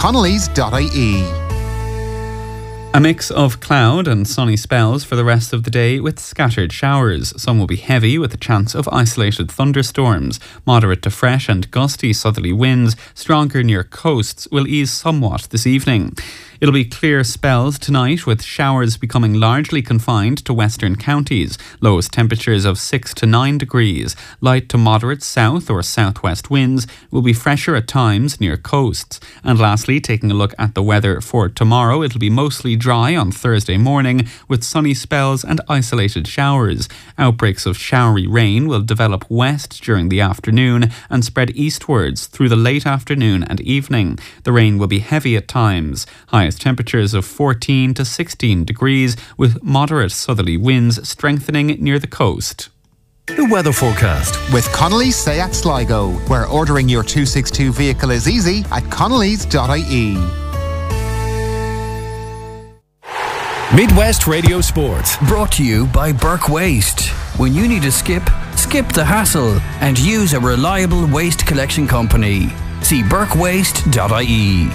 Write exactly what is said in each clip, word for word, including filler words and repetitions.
connellys dot I E. A mix of cloud and sunny spells for the rest of the day with scattered showers. Some will be heavy with a chance of isolated thunderstorms. Moderate to fresh and gusty southerly winds, stronger near coasts, will ease somewhat this evening. It'll be clear spells tonight with showers becoming largely confined to western counties. Lowest temperatures of six to nine degrees. Light to moderate south or southwest winds will be fresher at times near coasts. And lastly, taking a look at the weather for tomorrow, it'll be mostly dry on Thursday morning with sunny spells and isolated showers. Outbreaks of showery rain will develop west during the afternoon and spread eastwards through the late afternoon and evening. The rain will be heavy at times. Highest temperatures of fourteen to sixteen degrees with moderate southerly winds strengthening near the coast. The weather forecast with Connelly's Seat Sligo, where ordering your two sixty-two vehicle is easy at connellys dot I E. Midwest Radio Sport, brought to you by Burke Waste. When you need to skip, skip the hassle and use a reliable waste collection company. See burke waste dot I E.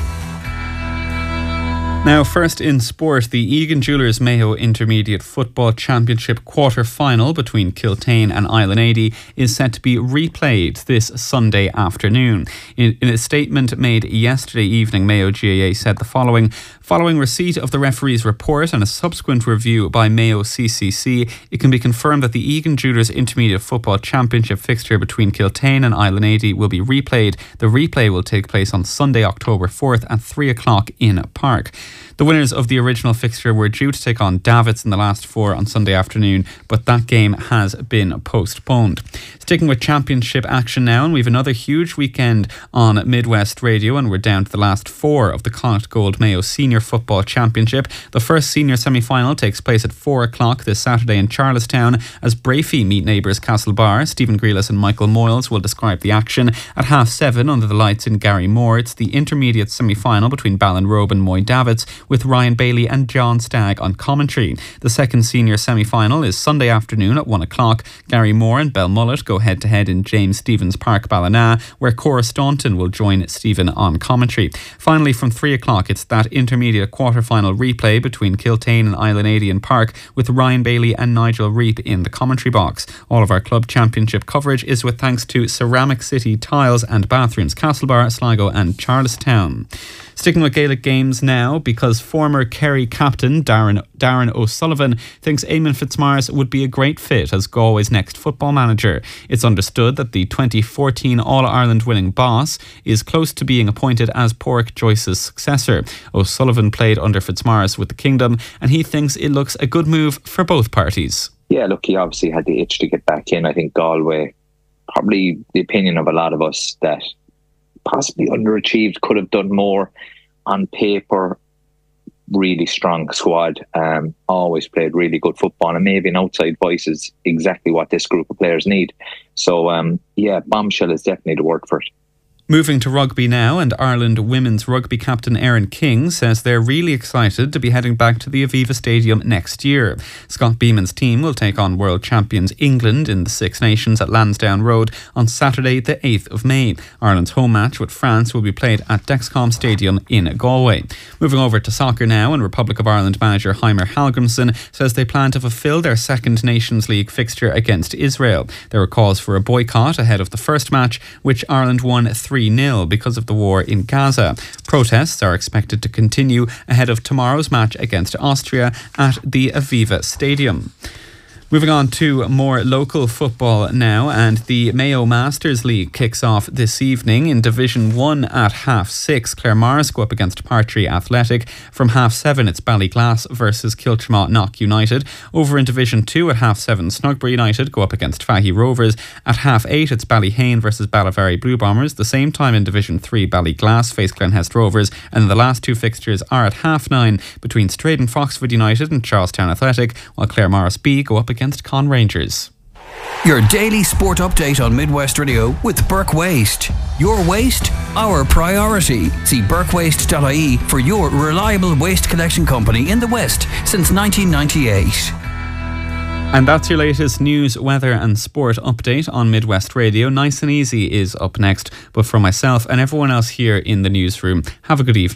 Now, first in sport, the Egan Jewellers Mayo Intermediate Football Championship quarter-final between Kiltane and Island eighty is set to be replayed this Sunday afternoon. In, in a statement made yesterday evening, Mayo G A A said the following: following receipt of the referee's report and a subsequent review by Mayo C C C, it can be confirmed that the Egan Jewellers Intermediate Football Championship fixture between Kiltane and Island eighty will be replayed. The replay will take place on Sunday, October fourth at three o'clock in Park. The winners of the original fixture were due to take on Davits in the last four on Sunday afternoon, but that game has been postponed. Sticking with championship action now, and we have another huge weekend on Midwest Radio, and we're down to the last four of the Connacht Gold Mayo Senior Football Championship. The first senior semi-final takes place at four o'clock this Saturday in Charlestown as Brafey meet neighbours Castlebar. Stephen Grealis and Michael Moyles will describe the action. At half seven under the lights in Garrymore, it's the intermediate semi-final between Ballinrobe and Moy Davits, with Ryan Bailey and John Stagg on commentary. The second senior semi-final is Sunday afternoon at one o'clock. Garrymore and Belmullet go head-to-head in James Stephens Park, Ballina, where Cora Staunton will join Stephen on commentary. Finally, from three o'clock, it's that intermediate quarter-final replay between Kiltane and Island eighty in Park, with Ryan Bailey and Nigel Reap in the commentary box. All of our club championship coverage is with thanks to Ceramic City Tiles and Bathrooms, Castlebar, Sligo and Charlestown. Sticking with Gaelic games now, because former Kerry captain Darren, Darren O'Sullivan thinks Eamon Fitzmaurice would be a great fit as Galway's next football manager. It's understood that the twenty fourteen All-Ireland winning boss is close to being appointed as Pádraig Joyce's successor. O'Sullivan played under Fitzmaurice with the Kingdom, and he thinks it looks a good move for both parties. Yeah, look, he obviously had the itch to get back in. I think Galway, probably the opinion of a lot of us, that possibly underachieved, could have done more. On paper, really strong squad, um, always played really good football, and maybe an outside voice is exactly what this group of players need. So um, yeah, bombshell is definitely the word for it. Moving to rugby now, and Ireland women's rugby captain Erin King says they're really excited to be heading back to the Aviva Stadium next year. Scott Beeman's team will take on world champions England in the Six Nations at Lansdowne Road on Saturday the eighth of May. Ireland's home match with France will be played at Dexcom Stadium in Galway. Moving over to soccer now, and Republic of Ireland manager Heimer Hallgrimsson says they plan to fulfil their second Nations League fixture against Israel. There were calls for a boycott ahead of the first match, which Ireland won three nil because of the war in Gaza. Protests are expected to continue ahead of tomorrow's match against Austria at the Aviva Stadium. Moving on to more local football now, and the Mayo Masters League kicks off this evening. In Division one at half six, Claremorris go up against Partry Athletic. From half seven, it's Ballyglass versus Kiltremont Knock United. Over in Division two at half seven, Snugbury United go up against Fahy Rovers. At half eight, it's Ballyhane versus Ballyferry Blue Bombers. The same time in Division three, Ballyglass face Glenhest Rovers. And the last two fixtures are at half nine between Straden Foxford United and Charlestown Athletic, while Claremorris B go up against against Con Rangers. Your daily sport update on Midwest Radio with Burke Waste. Your waste, our priority. See burke waste dot I E for your reliable waste collection company in the West since nineteen ninety-eight. And that's your latest news, weather and sport update on Midwest Radio. Nice and Easy is up next. But for myself and everyone else here in the newsroom, have a good evening.